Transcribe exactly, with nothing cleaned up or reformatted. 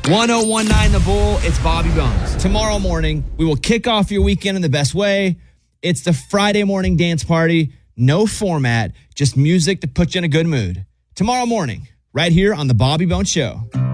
one oh one nine The Bull, it's Bobby Bones. Tomorrow morning, we will kick off your weekend in the best way. It's the Friday morning dance party. No format, just music to put you in a good mood. Tomorrow morning, right here on The Bobby Bones Show.